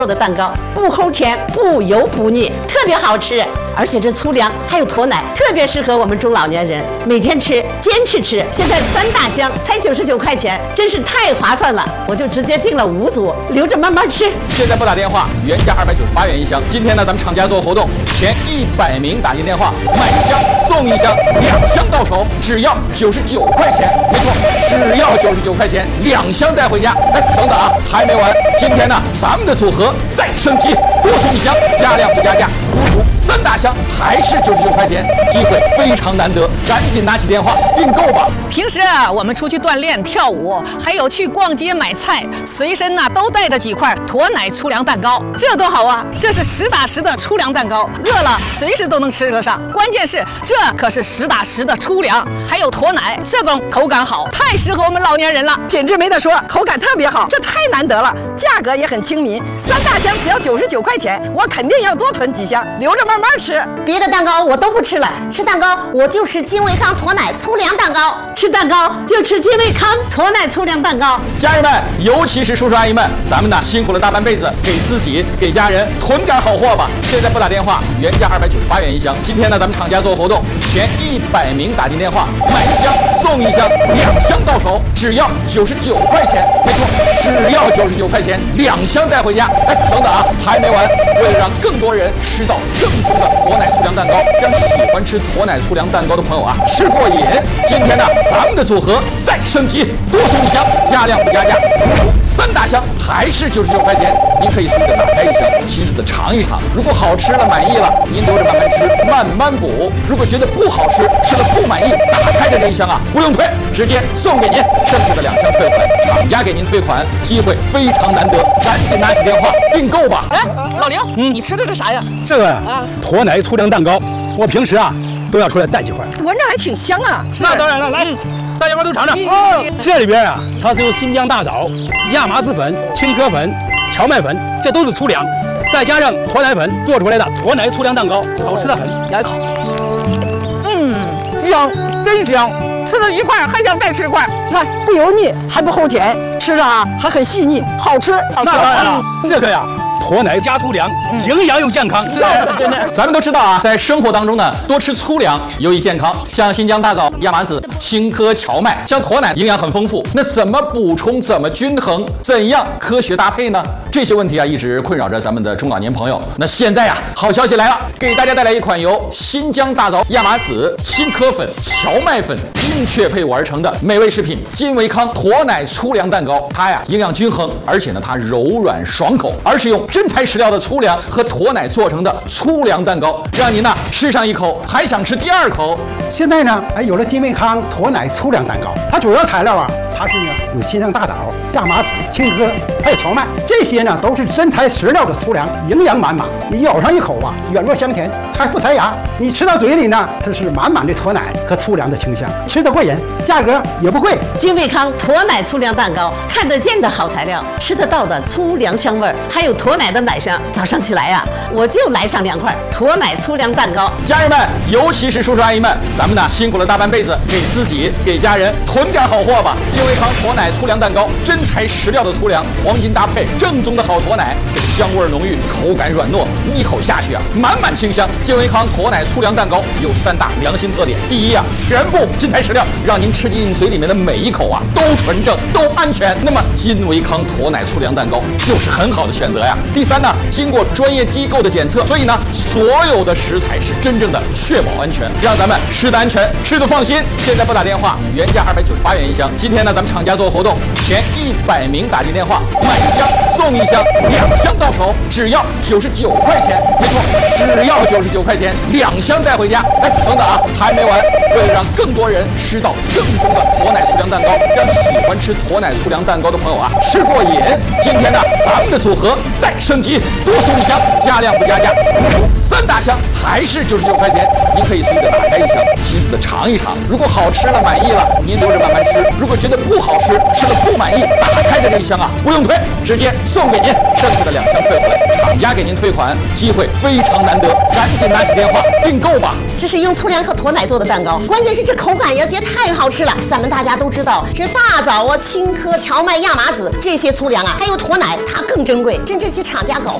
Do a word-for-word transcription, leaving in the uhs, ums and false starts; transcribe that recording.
的蛋糕，不齁甜，不油不腻，特别好吃。而且这粗粮还有驼奶，特别适合我们中老年人每天吃，坚持吃。现在三大箱才九十九块钱，真是太划算了，我就直接订了五组，留着慢慢吃。 现在拨打电话，原价二百九十八元一箱。今天呢，咱们厂家做活动，前一百名打进电话，买一箱送一箱，两箱到手只要九十九块钱。没错，只要九十九块钱，两箱带回家。哎，等等啊，还没完！今天呢，咱们的组合再升级，多送一箱，加量不加价，五组三大箱还是九十九块钱，机会非常难得，赶紧拿起电话订购吧。 平时啊，我们出去锻炼、跳舞，还有去逛街买菜，随身呢、啊、都带着几块驼奶粗粮蛋糕，这多好啊！这是实打实的粗粮蛋糕，饿了随时都能吃得上。关键是这可是实打实的粗粮，还有驼奶，这种口感好，太适合我们老年人了。 品质没得说，口感特别好，这太难得了，价格也很亲民，三大箱只要九十九块钱，我肯定要多囤几箱，留着慢慢吃。 别的蛋糕我都不吃了，吃蛋糕我就吃金维康驼奶粗粮蛋糕，吃蛋糕就吃金维康驼奶粗粮蛋糕。 家人们，尤其是叔叔阿姨们，咱们呢辛苦了大半辈子，给自己给家人囤点好货吧。现在拨打电话，原价二百九十八元一箱。今天呢，咱们厂家做活动，前一百名打进电话，买一箱送一箱，两箱到手只要九十九块钱。没错，只要九十九块钱，两箱带回家。哎，等等啊，还没完！为了让更多人吃到正宗的驼奶粗粮蛋糕，让喜欢吃驼奶粗粮蛋糕的朋友啊吃过瘾。今天呢，咱们的组合再升级，多送一箱，加量不加价，三大箱还是九十九块钱。您可以随便打开一箱，亲自的尝一尝。如果好吃了满意了，您留着慢慢吃，慢慢补。如果觉得不好吃，吃了不满意，打开的这一箱啊不用退，直接送给您，剩下的两箱退款，厂家给您退款，机会非常难得，赶紧拿起电话订购吧。 哎，老刘，嗯，你吃的是啥呀？ 这个啊，驼奶粗粮蛋糕，我平时啊都要出来带几块， 闻着还挺香啊。 那当然了，来。嗯，大家伙都尝尝。哦，这里边啊，它是由新疆大枣、亚麻籽粉、青稞粉、荞麦粉，这都是粗粮，再加上驼奶粉做出来的驼奶粗粮蛋糕，好吃的很。 来一口，嗯，香，真香，吃了一块还想再吃一块。 看，不油腻，还不齁甜，吃着啊还很细腻，好吃。 那当然了，这个呀。驼奶加粗粮，营养又健康。 是，真的。咱们都知道啊，在生活当中呢，多吃粗粮有益健康。像新疆大枣、亚麻籽、青稞、荞麦，像驼奶营养很丰富。那怎么补充？怎么均衡？怎样科学搭配呢？这些问题啊，一直困扰着咱们的中老年朋友。那现在啊，好消息来了，给大家带来一款由新疆大枣、亚麻籽、青稞粉、荞麦粉精确配伍而成的美味食品——金维康驼奶粗粮蛋糕。它呀，营养均衡，而且呢，它柔软爽口，而是用真材实料的粗粮和驼奶做成的粗粮蛋糕，让您呢吃上一口还想吃第二口。 现在呢，哎，有了金维康驼奶粗粮蛋糕，它主要材料啊，它是呢有新疆大枣、亚麻籽、青稞，还有荞麦，这些呢都是真材实料的粗粮，营养满满。你咬上一口啊，软糯香甜，还不塞牙。你吃到嘴里呢，这是满满的驼奶和粗粮的清香，吃得过瘾，价格也不贵。 金维康驼奶粗粮蛋糕，看得见的好材料，吃得到的粗粮香味儿，还有驼奶的奶香。早上起来呀、啊，我就来上两块驼奶粗粮蛋糕。 家人们，尤其是叔叔阿姨们，咱们呢辛苦了大半辈子，给自己给家人囤点好货吧。金维康驼奶粗粮蛋糕，真材实料的粗粮，黄金搭配，正宗的好驼奶，香味浓郁，口感软糯，一口下去啊，满满清香。金维康驼奶粗粮蛋糕有三大良心特点：第一啊，全部真材实料，让您吃进嘴里面的每一口啊都纯正，都安全。那么金维康驼奶粗粮蛋糕就是很好的选择呀。第三呢，经过专业机构的检测，所以呢，所有的食材是真正的确保安全，让咱们吃的安全，吃的放心。现在拨打电话，原价二百九十八元一箱。今天呢，咱们厂家做活动，前一百名打进电话，买一箱送一箱，两箱到手只要九十九块钱。没错，只要九十九块钱，两箱带回家。哎，等等啊，还没完！为了让更多人吃到正宗的驼奶粗粮蛋糕，让喜欢吃驼奶粗粮蛋糕的朋友啊吃过瘾。今天呢，咱们的组合再升级，多送一箱，加量不加价，三大箱还是九十九块钱。您可以随便打开一箱，亲自的尝一尝。如果好吃了满意了，您留着慢慢吃；如果觉得不好吃，吃了不满意，打开的这一箱啊不用退，直接送给您，剩下的两箱退回来。 厂家给您退款，机会非常难得，赶紧拿起电话订购吧。 这是用粗粮和驼奶做的蛋糕，关键是这口感也也太好吃了。咱们大家都知道，这大枣啊、青稞、荞麦、亚麻籽这些粗粮啊，还有驼奶，它更珍贵，真这些厂家搞